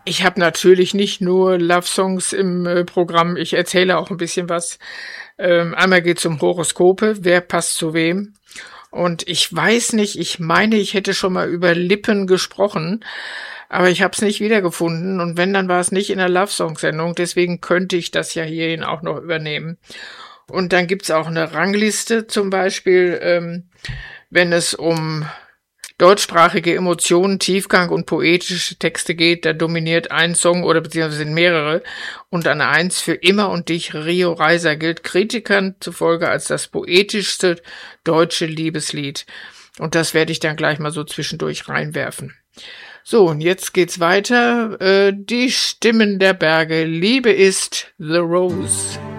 Ich habe natürlich nicht nur Love-Songs im Programm, ich erzähle auch ein bisschen was. Einmal geht's um Horoskope, wer passt zu wem. Und ich weiß nicht, ich meine, ich hätte schon mal über Lippen gesprochen, aber ich habe es nicht wiedergefunden. Und wenn, dann war es nicht in der Love-Song-Sendung, deswegen könnte ich das ja hierhin auch noch übernehmen. Und dann gibt's auch eine Rangliste, zum Beispiel, wenn es um deutschsprachige Emotionen, Tiefgang und poetische Texte geht, da dominiert ein Song oder beziehungsweise sind mehrere. Und an 1 für Immer und dich, Rio Reiser, gilt Kritikern zufolge als das poetischste deutsche Liebeslied. Und das werde ich dann gleich mal so zwischendurch reinwerfen. So, und jetzt geht's weiter. Die Stimmen der Berge. Liebe ist The Rose.